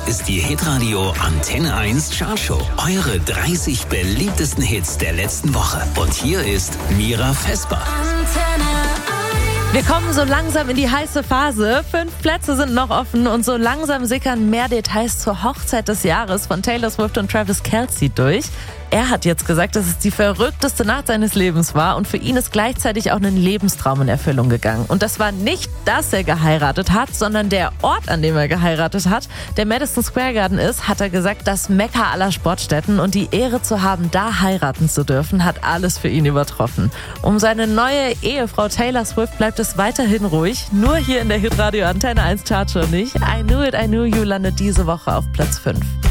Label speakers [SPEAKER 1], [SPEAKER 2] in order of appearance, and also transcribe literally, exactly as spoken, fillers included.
[SPEAKER 1] ist die Hitradio Antenne eins Chartshow. Eure dreißig beliebtesten Hits der letzten Woche. Und hier ist Mira Vesper.
[SPEAKER 2] Wir kommen so langsam in die heiße Phase. Fünf Plätze sind noch offen und so langsam sickern mehr Details zur Hochzeit des Jahres von Taylor Swift und Travis Kelce durch. Er hat jetzt gesagt, dass es die verrückteste Nacht seines Lebens war und für ihn ist gleichzeitig auch ein Lebenstraum in Erfüllung gegangen. Und das war nicht, dass er geheiratet hat, sondern der Ort, an dem er geheiratet hat, der Madison Square Garden ist, hat er gesagt, das Mekka aller Sportstätten und die Ehre zu haben, da heiraten zu dürfen, hat alles für ihn übertroffen. Um seine neue Ehefrau Taylor Swift bleibt es weiterhin ruhig, nur hier in der Hitradio Antenne eins Chartshow nicht. I Knew It, I Knew You landet diese Woche auf Platz fünf.